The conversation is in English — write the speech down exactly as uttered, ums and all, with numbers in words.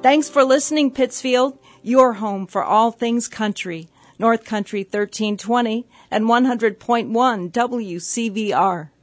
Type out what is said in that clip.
Thanks for listening, Pittsfield, your home for all things country. North Country thirteen twenty and one hundred point one W C V R.